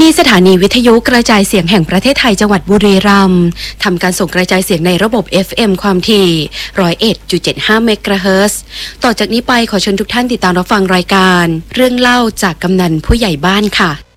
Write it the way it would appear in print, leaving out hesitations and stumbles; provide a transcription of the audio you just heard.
นี่สถานีวิทยุกระจายเสียงแห่งประเทศไทยจังหวัดบุรีรัมย์ทำการส่งกระจายเสียงในระบบ FM ความถี่ 101.75 เมกะเฮิรตซ์ต่อจากนี้ไปขอเชิญทุกท่านติดตามรับฟังรายการเรื่องเล่าจากกำนันผู้ใหญ่บ้านค่ะ